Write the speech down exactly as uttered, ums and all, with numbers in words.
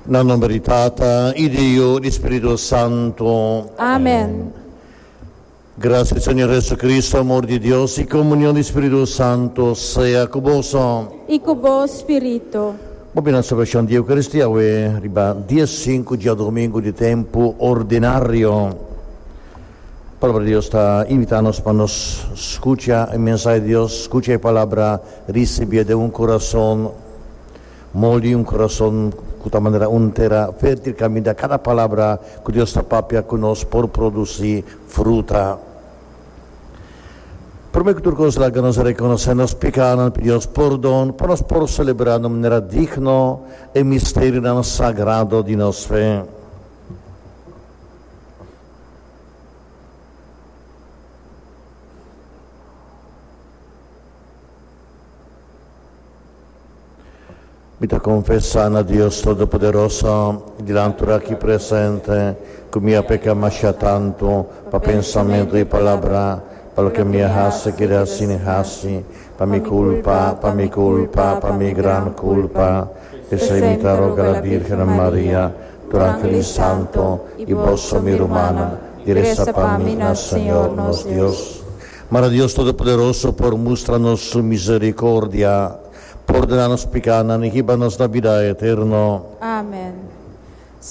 Na nome di Tata, di Dio, di Spirito Santo. Amen. Gracias al Señor Jesucristo, amor de Dios y comunión del Espíritu Santo sea con vos. Y con vos, Espíritu. Buona salvazione di Eucaristia, we riba dia cinco dia domingo de tempo ordinário. A palavra de Deus está invitando-nos para nos escutar a mensagem de Deus, escutar a palavra, receber de um coração molde, um coração de uma maneira inteira, fértil, caminhar cada palavra que Deus está papia conosco por produzir fruta. Primeiro que tudo, que nós reconhecemos os pecados, pedimos perdão, para nós por celebrar de maneira digna e mistério sagrado de nossa fé. Vita confessando a Deus Todo-Poderoso, diante aqui presente, que me peca mais tanto, para pensamento e palavra, para que me raça que era assim raça, para mi culpa, para mi culpa, para mi gran culpa, que se imita roga la Virgen Maria, tu ángel santo, e vosso mir humana, diresa para mim, Senhor, nos Deus. Mas Deus Todo-Poderoso, por mostrar-nos sua misericórdia, por ordenar-nos pecar, e nos da vida eterna. Amen.